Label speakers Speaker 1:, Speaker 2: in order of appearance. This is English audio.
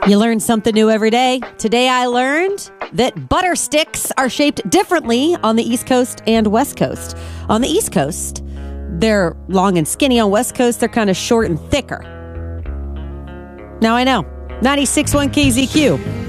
Speaker 1: You learn something new every day. Today I learned that butter sticks are shaped differently on the East Coast and West Coast. On the East Coast, they're long and skinny. On West Coast, they're kind of short and thicker. Now I know. 96.1 KZQ.